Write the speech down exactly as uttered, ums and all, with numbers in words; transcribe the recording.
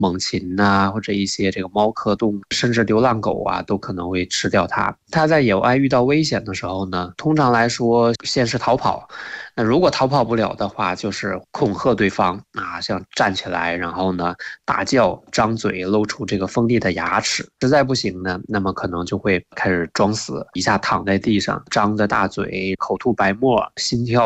猛禽啊，或者一些这个猫科动物，甚至流浪狗啊，都可能会吃掉它。它在野外遇到危险的时候呢，通常来说先是逃跑，那如果逃跑不了的话，就是恐吓对方啊，像站起来，然后呢大叫、张嘴、露出这个锋利的牙齿。实在不行呢，那么可能就会开始装死，一下躺在地上，张着大嘴，口吐白沫，心跳